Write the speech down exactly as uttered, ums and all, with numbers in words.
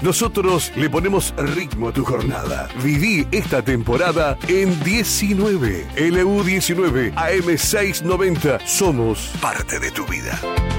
Nosotros le ponemos ritmo a tu jornada. Viví esta temporada en diecinueve. L U diecinueve A M seiscientos noventa. Somos parte de tu vida.